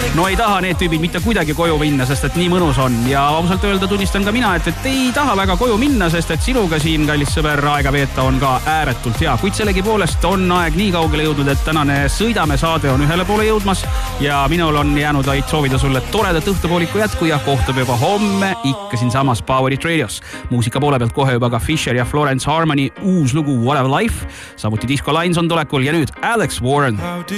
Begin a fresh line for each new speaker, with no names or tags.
no ei taha need tüübid mitte kuidagi koju minna, sest et nii mõnus on ja ausalt öelda tunnistan ka mina, et ei taha väga koju minna, sest et sinuga siin, kallis sõber, aega veeta on ka ääretult hea, kuid sellegi poolest on aeg nii kaugele jõudnud, et tänane Sõidame saade on ühele poole jõudmas ja minul on jäänud vaid soovida sulle toredat õhtupooliku jätku ja kohtume juba homme ikka siin samas Power It Radios. Muusika poole pealt kohe juba ka Fisher ja Florence Harmony uus lugu What a Life, samuti Disco Lines on tulekul ja nüüd Alex Warren.